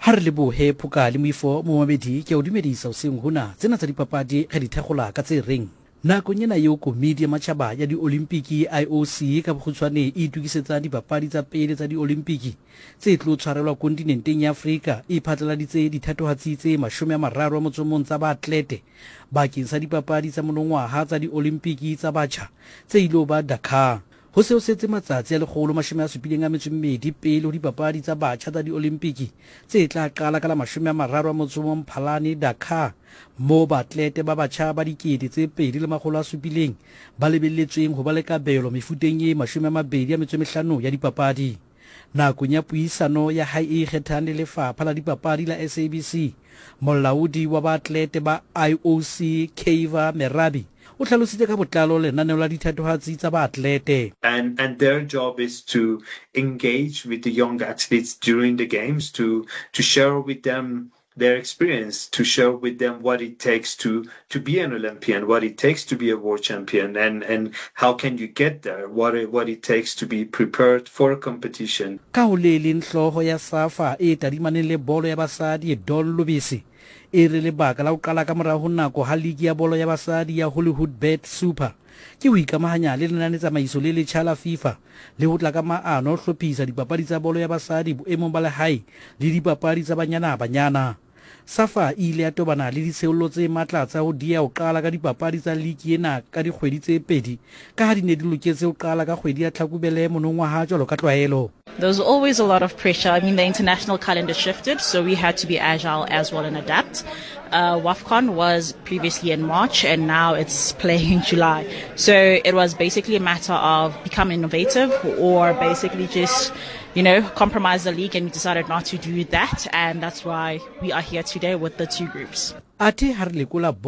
ha re lebohe Phoka le Moifo Mohamedi ke o dumedisa o seng hona tsena tsa dipapadi ga di thegola ka tse reng nakong ena eo komiti ya matjhaba ya di-Olimpiki IOC ka bokgutshwane e itukisetsa dipapadi tsa pele tsa di-Olimpiki tse tlo tshwarelwa kontinenteng ya Afrika e phatlaladitse dithatohatsi tse 31 tsa baatlete bakeng sa dipapadi tsa monongwaha tsa di-Olimpiki tsa batjha tse ilo ba Dakar. Ho se o setse matsatsi a 172 pele ho dipapadi tsa batjha tsa di-Olimpiki tse tla qala ka la 30 Mphalane Dakar, mo baatlete ba batjha ba dikete tse 2,700 ba lebelletsweng ho ba le kabelo mefuteng e 25 ya dipapadi. Nakong ya puisano ya hae e kgethang le lefapha la dipapadi la SABC, molaodi wa baatlete ba IOC Kaiva Merabi o hlalositse ka botlalo lenaneo la dithatohatsi tsa baatlete. And their job is to engage with the young athletes during the games, to share with them their experience, to share with them what it takes to be an Olympian, what it takes to be a world champion, and how can you get there, what it takes to be prepared for a competition. Ka ho le hloho ya SAFA e tadimaneng le bolo ya basadi Don Lubisi e re lebaka la ho qala ka morao ho nako ha ligi ya bolo ya basadi ya Hollywood Bet Super ke ho ikamahanya le lenane tsamaiso le letjha la FIFA le ho tla ka maano ho hlophisa dipapadi tsa bolo ya basadi boemong ba lehae le dipapadi tsa banyana. SAFA ile ya tobana le ditsheolo tse matla tsa ho dia ho qala ka dipapadi tsa ligi ena ka dikgwedi tse pedi ka ha di ne di loketse ho qala ka kgwedi ya Tlhakubele monongwaha jwalo ka tlwaelo. There was always a lot of pressure. I mean, the international calendar shifted, so we had to be agile as well and adapt. WAFCON was previously in March, and now it's playing in July. So it was basically a matter of becoming innovative or basically just, compromise the league, and we decided not to do that. And that's why we are here today with the two groups.